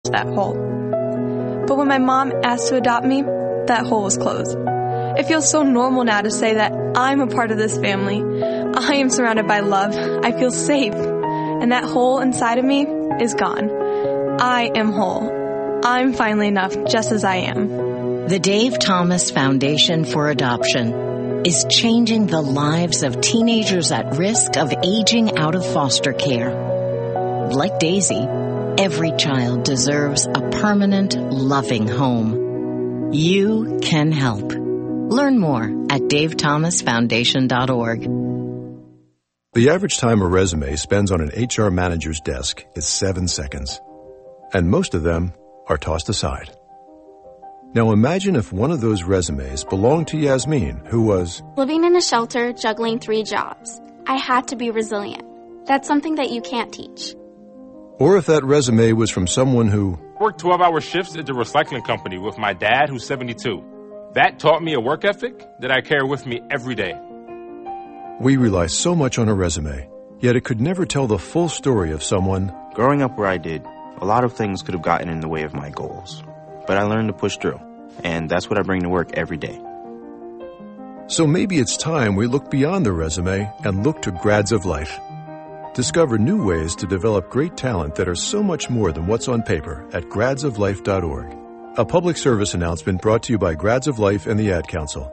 that hole. But when my mom asked to adopt me, that hole was closed. It feels so normal now to say that I'm a part of this family. I am surrounded by love. I feel safe. And that hole inside of me is gone. I am whole. I'm finally enough just as I am. The Dave Thomas Foundation for Adoption is changing the lives of teenagers at risk of aging out of foster care. Like Daisy, every child deserves a permanent, loving home. You can help. Learn more at davethomasfoundation.org. The average time a resume spends on an HR manager's desk is 7 seconds. And most of them are tossed aside. Now imagine if one of those resumes belonged to Yasmin, who was living in a shelter, juggling 3 jobs. I had to be resilient. That's something that you can't teach. Or if that resume was from someone who worked 12-hour shifts at the recycling company with my dad, who's 72. That taught me a work ethic that I carry with me every day. We rely so much on a resume, yet it could never tell the full story of someone. Growing up where I did, a lot of things could have gotten in the way of my goals. But I learned to push through, and that's what I bring to work every day. So maybe it's time we look beyond the resume and look to Grads of Life. Discover new ways to develop great talent that are so much more than what's on paper at gradsoflife.org. A public service announcement brought to you by Grads of Life and the Ad Council.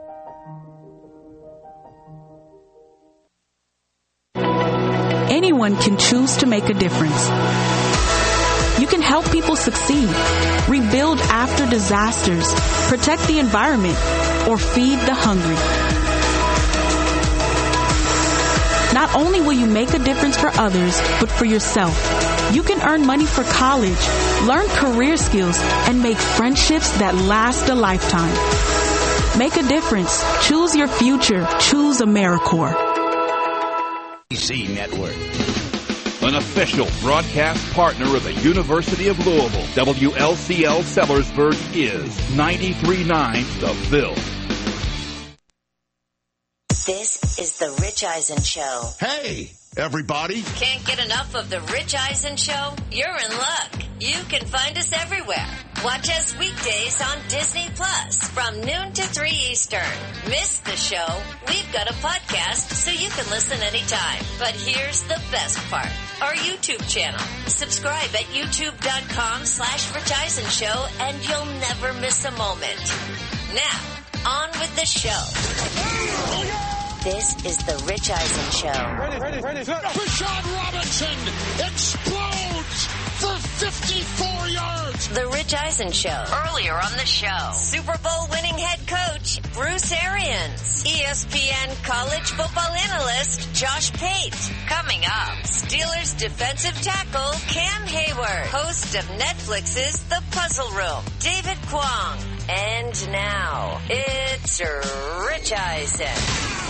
Anyone can choose to make a difference. You can help people succeed, rebuild after disasters, protect the environment, or feed the hungry. Not only will you make a difference for others, but for yourself. You can earn money for college, learn career skills, and make friendships that last a lifetime. Make a difference. Choose your future. Choose AmeriCorps. ABC Network, an official broadcast partner of the University of Louisville. WLCL Sellersburg is 93.9 The Ville. This is The Rich Eisen Show. Hey, everybody. Can't get enough of The Rich Eisen Show? You're in luck. You can find us everywhere. Watch us weekdays on Disney Plus from noon to 3 Eastern. Miss the show? We've got a podcast so you can listen anytime. But here's the best part. Our YouTube channel. Subscribe at youtube.com/Rich Eisen Show and you'll never miss a moment. Now, on with the show. This is The Rich Eisen Show. Ready. Rashad Robinson explodes for 54 yards. The Rich Eisen Show. Earlier on the show, Super Bowl winning head coach Bruce Arians. ESPN college football analyst Josh Pate. Coming up, Steelers defensive tackle Cam Hayward. Host of Netflix's The Puzzle Room, David Kwong. And now, it's Rich Eisen.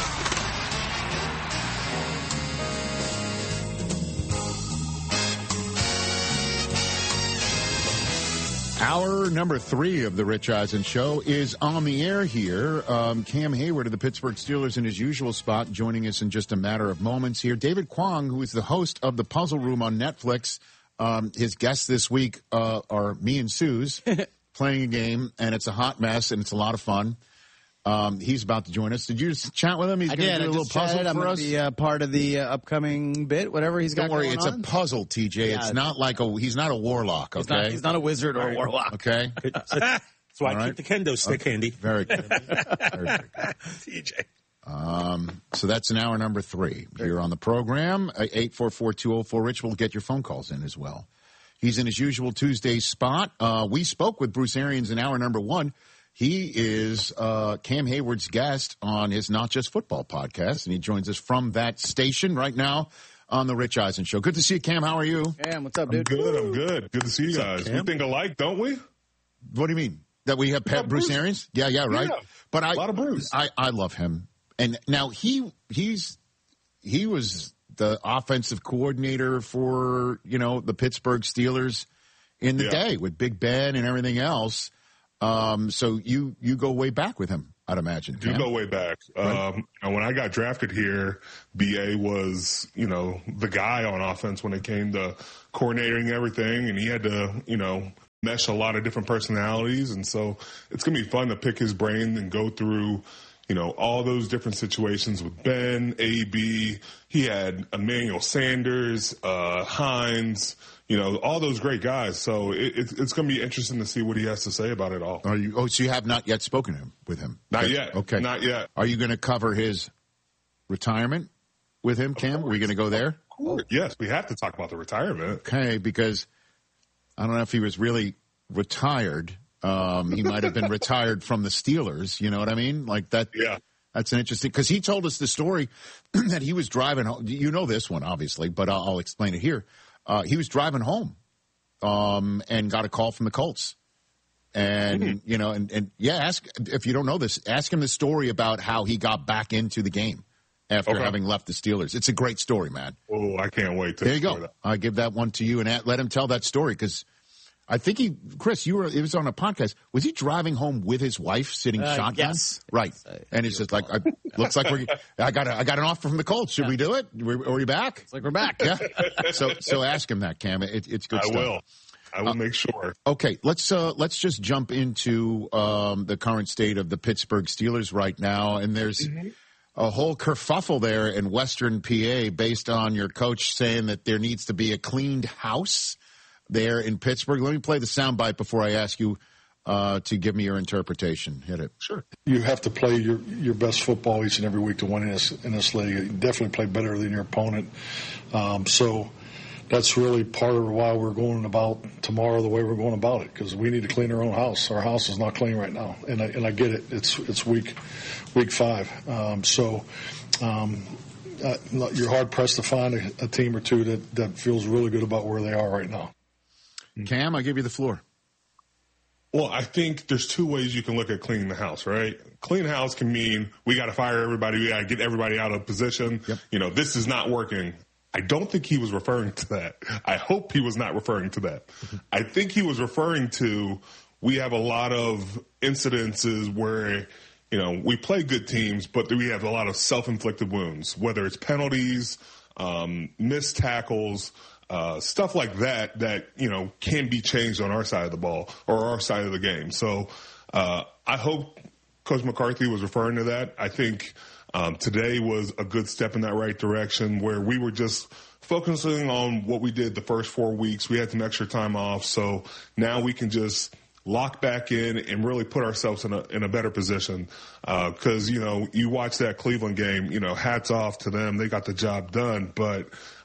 Hour number 3 of the Rich Eisen Show is on the air here. Cam Hayward of the Pittsburgh Steelers in his usual spot, joining us in just a matter of moments here. David Kwong, who is the host of The Puzzle Room on Netflix. His guests this week are me and Suze playing a game, and it's a hot mess, and it's a lot of fun. He's about to join us. Did you just chat with him? He's going to do a little puzzle for us? I'm going to be part of the upcoming bit, whatever he's got going on. Don't worry, it's a puzzle, TJ. Yeah. It's not like he's not a warlock, okay? He's not a wizard or a warlock. Okay? That's why I keep the kendo stick handy. Very good. Very good. TJ. So that's an hour number 3 here on the program. 844-204-RICH. We'll get your phone calls in as well. He's in his usual Tuesday spot. We spoke with Bruce Arians in hour number 1. He is Cam Hayward's guest on his Not Just Football podcast, and he joins us from that station right now on the Rich Eisen Show. Good to see you, Cam. How are you? Cam, what's up, dude? I'm good. Good to see you guys. We think alike, don't we? What do you mean? That we have Bruce Arians? Yeah, right. Yeah, but a lot of Bruce. I love him. And now he was the offensive coordinator for, the Pittsburgh Steelers in the day with Big Ben and everything else. So you go way back with him, I'd imagine. Do go way back. Right. When I got drafted here, BA was, the guy on offense when it came to coordinating everything, and he had to, mesh a lot of different personalities. And so it's going to be fun to pick his brain and go through, all those different situations with Ben, AB. He had Emmanuel Sanders, Hines, all those great guys. So it's going to be interesting to see what he has to say about it all. So you have not yet spoken with him? Not yet. Okay. Not yet. Are you going to cover his retirement with him, Cam? Are we going to go there? Of course. Yes, we have to talk about the retirement. Okay, because I don't know if he was really retired. He might have been retired from the Steelers. You know what I mean? Like that. Yeah. That's an interesting, because he told us the story that he was driving home. You know this one, obviously, but I'll explain it here. He was driving home and got a call from the Colts. And, ask, if you don't know this, ask him the story about how he got back into the game after having left the Steelers. It's a great story, man. Oh, I can't wait to There you go. that. I give that one to you and let him tell that story, because I think Chris, it was on a podcast. Was he driving home with his wife sitting shotgun? Yes. Right. And it's just like, looks like I got an offer from the Colts. Should we do it? Are we back? It's like we're back. Yeah. So ask him that, Cam. It's good stuff. I will make sure. Okay. Let's just jump into, the current state of the Pittsburgh Steelers right now. And there's a whole kerfuffle there in Western PA based on your coach saying that there needs to be a cleaned house there in Pittsburgh. Let me play the soundbite before I ask you to give me your interpretation. Hit it. Sure. You have to play your best football each and every week to win in this league. You definitely play better than your opponent. So that's really part of why we're going about tomorrow the way we're going about it, because we need to clean our own house. Our house is not clean right now, and I get it. It's week 5. You're hard pressed to find a team or two that feels really good about where they are right now. Cam, I give you the floor. Well, I think there's 2 ways you can look at cleaning the house, right? Clean house can mean we got to fire everybody. We got to get everybody out of position. Yep. This is not working. I don't think he was referring to that. I hope he was not referring to that. I think he was referring to, we have a lot of incidences where, we play good teams, but we have a lot of self-inflicted wounds, whether it's penalties, missed tackles, stuff like that, can be changed on our side of the ball or our side of the game. So, I hope Coach McCarthy was referring to that. I think, today was a good step in that right direction, where we were just focusing on what we did the first 4 weeks. We had some extra time off. So now we can just lock back in and really put ourselves in a better position. Cause, you watch that Cleveland game, hats off to them. They got the job done. But,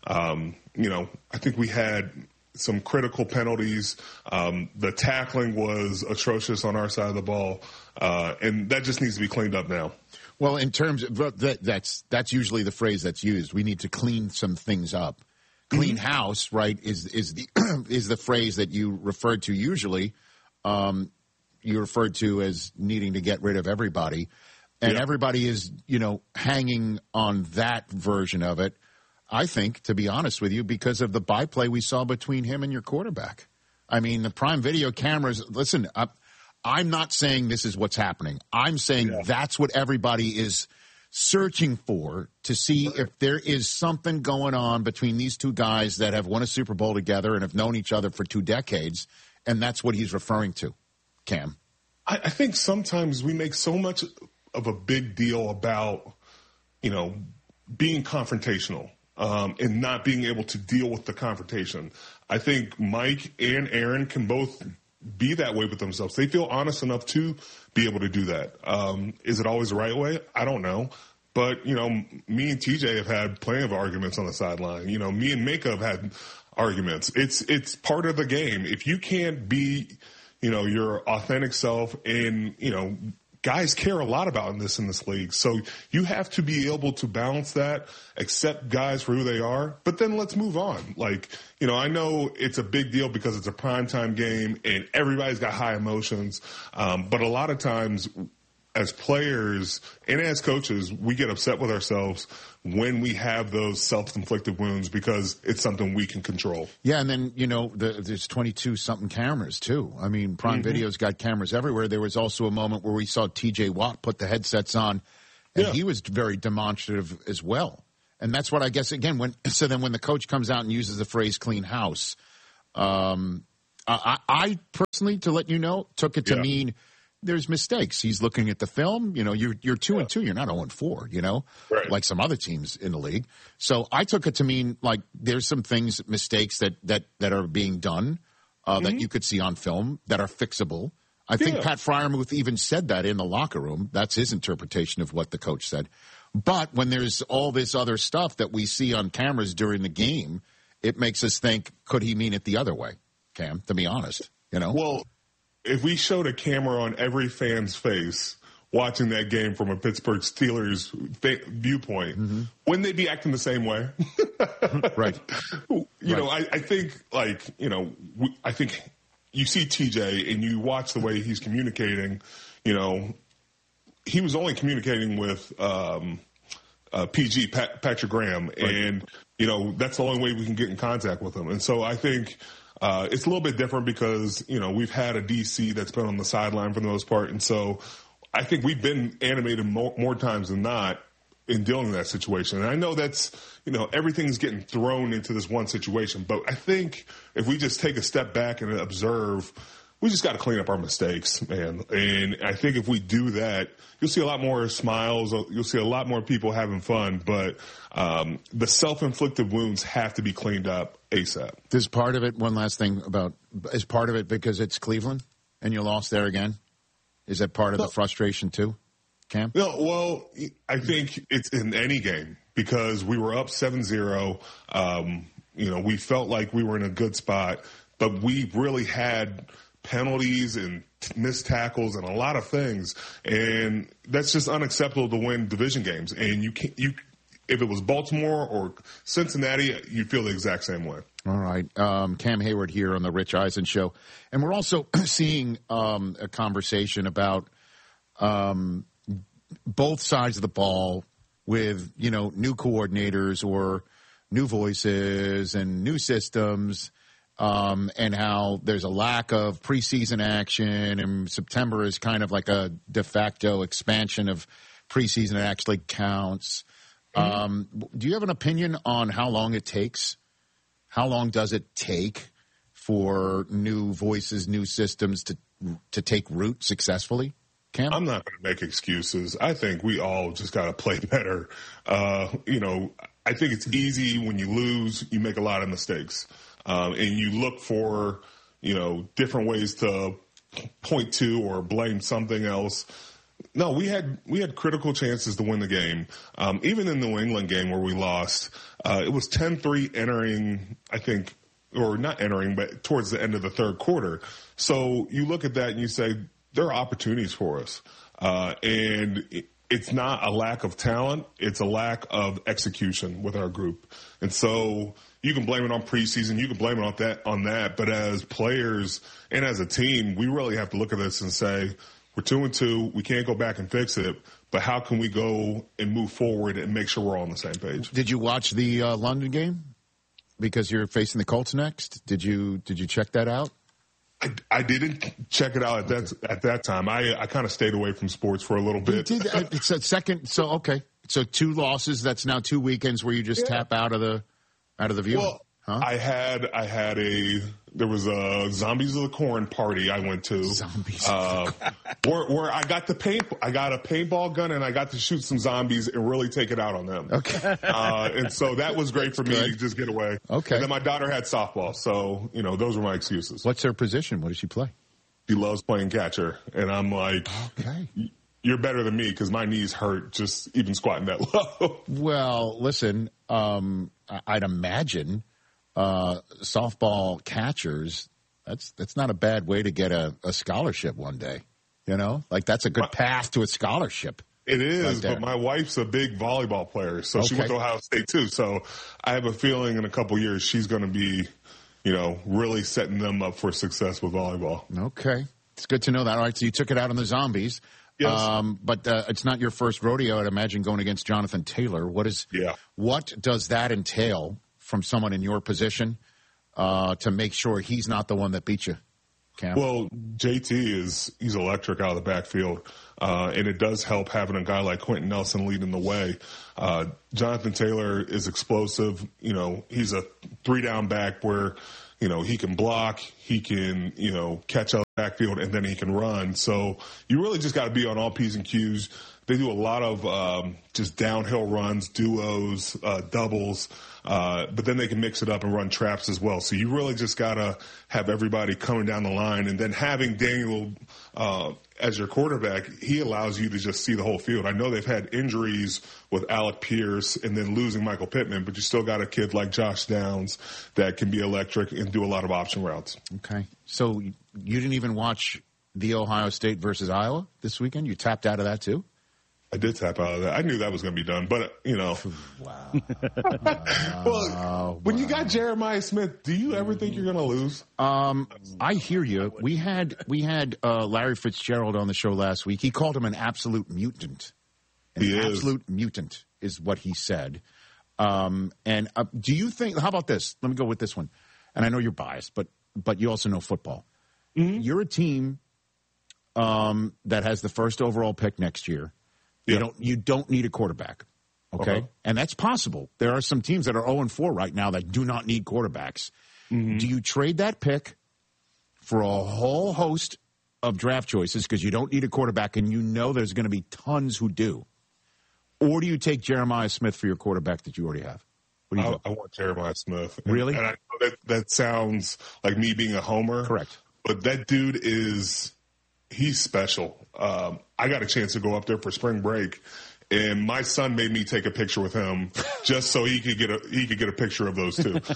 I think we had some critical penalties. The tackling was atrocious on our side of the ball. And that just needs to be cleaned up now. Well, in terms of that's usually the phrase that's used. We need to clean some things up. Clean house, right, is the phrase that you referred to usually. You referred to as needing to get rid of everybody. And everybody is, hanging on that version of it, I think, to be honest with you, because of the byplay we saw between him and your quarterback. I mean, the Prime Video cameras, listen, I'm not saying this is what's happening. I'm saying that's what everybody is searching for, to see if there is something going on between these two guys that have won a Super Bowl together and have known each other for 2 decades. And that's what he's referring to, Cam. I think sometimes we make so much of a big deal about, being confrontational and not being able to deal with the confrontation. I think Mike and Aaron can both be that way with themselves. They feel honest enough to be able to do that. Is it always the right way? I don't know. But, me and TJ have had plenty of arguments on the sideline. Me and Mika have had arguments. It's part of the game. If you can't be, your authentic self, and, guys care a lot about in this league. So you have to be able to balance that, accept guys for who they are, but then let's move on. I know it's a big deal because it's a primetime game and everybody's got high emotions. But a lot of times as players and as coaches, we get upset with ourselves when we have those self-inflicted wounds because it's something we can control. Yeah, and then, there's 22-something cameras, too. I mean, Prime Video's got cameras everywhere. There was also a moment where we saw T.J. Watt put the headsets on, and he was very demonstrative as well. And that's what I guess, again, when the coach comes out and uses the phrase clean house, I personally, to let you know, took it to mean there's mistakes. He's looking at the film. You're 2-2. You're not 0-4, like some other teams in the league. So I took it to mean like there's some things, mistakes that are being done that you could see on film that are fixable. I think Pat Freiermuth even said that in the locker room. That's his interpretation of what the coach said. But when there's all this other stuff that we see on cameras during the game, it makes us think, could he mean it the other way, Cam, to be honest, Well, if we showed a camera on every fan's face watching that game from a Pittsburgh Steelers viewpoint, wouldn't they be acting the same way? Right. I think, I think you see TJ and you watch the way he's communicating, he was only communicating with PG, Patrick Graham, and, that's the only way we can get in contact with him. And so I think it's a little bit different because, we've had a DC that's been on the sideline for the most part. And so I think we've been animated more times than not in dealing with that situation. And I know that's, everything's getting thrown into this one situation. But I think if we just take a step back and observe, we just got to clean up our mistakes, man. And I think if we do that, you'll see a lot more smiles. You'll see a lot more people having fun. But the self-inflicted wounds have to be cleaned up ASAP. Is part of it, one last thing is part of it because it's Cleveland and you lost there again? Is that part of the frustration too, Cam? No, well, I think it's in any game because we were up 7-0. We felt like we were in a good spot, but we really had penalties and missed tackles and a lot of things. And that's just unacceptable to win division games. And if it was Baltimore or Cincinnati, you'd feel the exact same way. All right. Cam Hayward here on the Rich Eisen Show. And we're also seeing a conversation about both sides of the ball with, new coordinators or new voices and new systems, and how there's a lack of preseason action, and September is kind of like a de facto expansion of preseason that actually counts. Do you have an opinion on how long it takes? How long does it take for new voices, new systems to take root successfully? Cam? I'm not going to make excuses. I think we all just got to play better. I think it's easy when you lose, you make a lot of mistakes. And you look for, different ways to point to or blame something else. No, we had critical chances to win the game. Even in the New England game where we lost, it was 10-3 entering, I think, or not entering, but towards the end of the third quarter. So you look at that and you say, there are opportunities for us. And it's not a lack of talent. It's a lack of execution with our group. And so you can blame it on preseason. You can blame it on that. But as players and as a team, we really have to look at this and say, we're 2-2. We can't go back and fix it. But how can we go and move forward and make sure we're all on the same page? Did you watch the London game? Because you're facing the Colts next. Did you check that out? I didn't check it out at that time. I kind of stayed away from sports for a little bit. You did. It's a second. So, okay. So 2 losses. That's now 2 weekends where you just tap out of the view. Well, huh? There was a Zombies of the Corn party I went to. Zombies. Where I got a paintball gun and I got to shoot some zombies and really take it out on them. Okay. And so that was great for me to just get away. Okay. And then my daughter had softball. So, those were my excuses. What's her position? What does she play? She loves playing catcher. And I'm like, okay, you're better than me because my knees hurt just even squatting that low. Well, listen, I'd imagine softball catchers, that's not a bad way to get a scholarship one day. That's a good path to a scholarship. It is, but my wife's a big volleyball player, so she went to Ohio State too. So I have a feeling in a couple years she's going to be, really setting them up for success with volleyball. Okay. It's good to know that. All right, so you took it out on the Zombies. Yes. But it's not your first rodeo, I'd imagine, going against Jonathan Taylor. What does that entail from someone in your position to make sure he's not the one that beat you, Cam? Well, JT he's electric out of the backfield, and it does help having a guy like Quentin Nelson leading the way. Jonathan Taylor is explosive. He's a 3-down back where, he can block, he can, catch out backfield, and then he can run. So you really just got to be on all P's and Q's. They do a lot of just downhill runs, duos, doubles, but then they can mix it up and run traps as well. So you really just got to have everybody coming down the line. And then having Daniel as your quarterback, he allows you to just see the whole field. I know they've had injuries with Alec Pierce and then losing Michael Pittman, but you still got a kid like Josh Downs that can be electric and do a lot of option routes. Okay. So you didn't even watch the Ohio State versus Iowa this weekend? You tapped out of that too? I did tap out of that. I knew that was going to be done, but Wow. Well, when you got Jeremiah Smith, do you ever think you're going to lose? I hear you. We had Larry Fitzgerald on the show last week. He called him an absolute mutant. Absolute mutant is what he said. And do you think? How about this? Let me go with this one. And I know you're biased, but you also know football. Mm-hmm. You're a team that has the first overall pick next year. Yeah. You don't need a quarterback, okay? Uh-huh. And that's possible. There are some teams that are 0-4 right now that do not need quarterbacks. Mm-hmm. Do you trade that pick for a whole host of draft choices because you don't need a quarterback and you know there's going to be tons who do? Or do you take Jeremiah Smith for your quarterback that you already have? What do you I want Jeremiah Smith. Really? And I know that sounds like me being a homer. Correct. But that dude he's special. I got a chance to go up there for spring break, and my son made me take a picture with him just so he could get a picture of those two.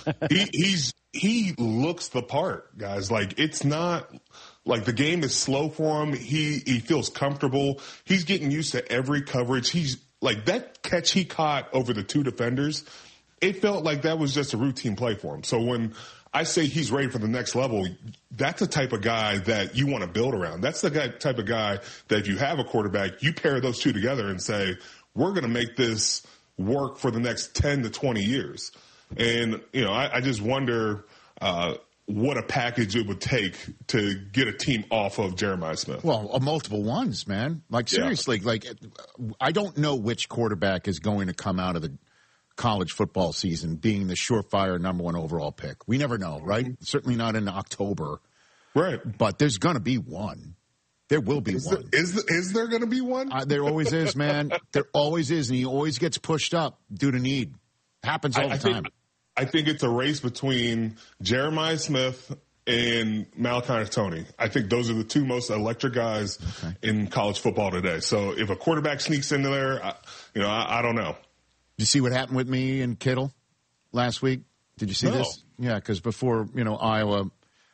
He looks the part, guys. Like, it's not like the game is slow for him. He feels comfortable. He's getting used to every coverage. He's like, that catch he caught over the two defenders, it felt like that was just a routine play for him. So when I say he's ready for the next level, that's the type of guy that you want to build around. That's the type of guy that if you have a quarterback, you pair those two together and say, we're going to make this work for the next 10 to 20 years. And, I just wonder what a package it would take to get a team off of Jeremiah Smith. Well, multiple ones, man. Like, seriously, I don't know which quarterback is going to come out of the college football season being the surefire number one overall pick. We never know, right? Certainly not in October. Right. But there's going to be one. There will be one. Is there going to be one? There always is, man. There always is, and he always gets pushed up due to need. Happens all the time. I think it's a race between Jeremiah Smith and Malachi Tony. I think those are the two most electric guys in college football today. So if a quarterback sneaks into there, I don't know. Did you see what happened with me and Kittle last week? Did you see this? Yeah, because before, Iowa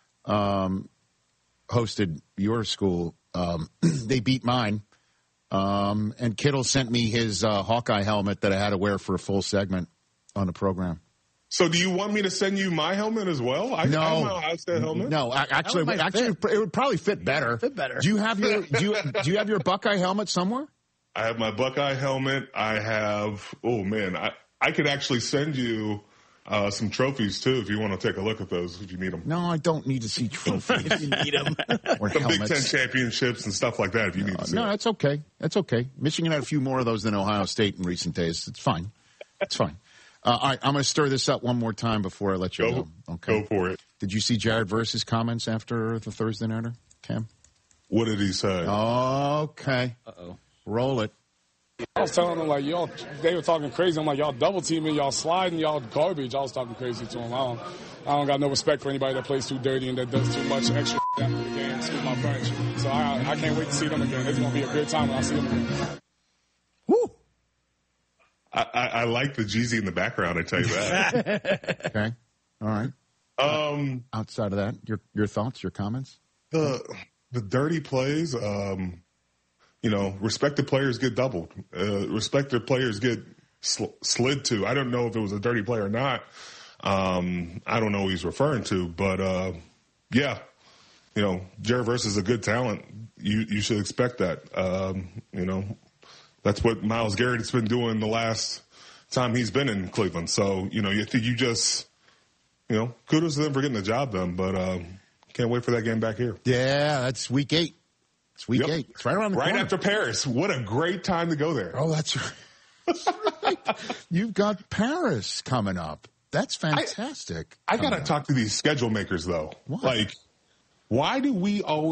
hosted your school, they beat mine. And Kittle sent me his Hawkeye helmet that I had to wear for a full segment on the program. So do you want me to send you my helmet as well? No. I have my Ohio State helmet. No, actually, it would probably fit better. Do you have your Buckeye helmet somewhere? I have my Buckeye helmet. I have, I could actually send you some trophies, too, if you want to take a look at those, if you need them. No, I don't need to see trophies. If you need them. Or some helmets. Big Ten championships and stuff like that, if you need to see No, that's okay. That's okay. Michigan had a few more of those than Ohio State in recent days. It's fine. It's fine. All right, I'm going to stir this up one more time before I let you go. Okay. Go for it. Did you see Jared Verse's comments after the Thursday nighter, Cam? What did he say? Okay. Uh-oh. Roll it. I was telling them, y'all, they were talking crazy. I'm like, y'all double teaming, y'all sliding, y'all garbage. I was talking crazy to them. I don't got no respect for anybody that plays too dirty and that does too much extra after the game, excuse my French. So I can't wait to see them again. It's going to be a good time when I see them again. Woo! I like the Jeezy in the background, I tell you that. Okay. All right. Outside of that, your thoughts, your comments? The dirty plays, respected players get doubled. Respected players get slid to. I don't know if it was a dirty play or not. I don't know who he's referring to, but Jared Verse is a good talent. You should expect that. That's what Myles Garrett has been doing the last time he's been in Cleveland. So, you just, kudos to them for getting the job done, but can't wait for that game back here. Yeah, that's week 8. It's week 8. It's right around the corner. Right after Paris. What a great time to go there. Oh, that's right. You've got Paris coming up. That's fantastic. I got to talk to these schedule makers, though. Why? Like, why do we always